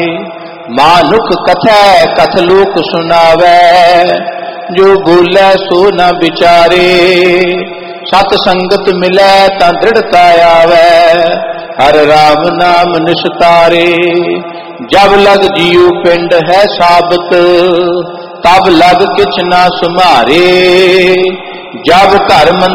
मानुख कथै कथ लोक सुनावै, जो बोलै सो न विचारे। सत संगत मिलै तां दृढ़ता आवै, हर राम नाम निस्तारे। जब लग जियो पिंड है साबत, तब लग किछ ना सुमारे। जब घर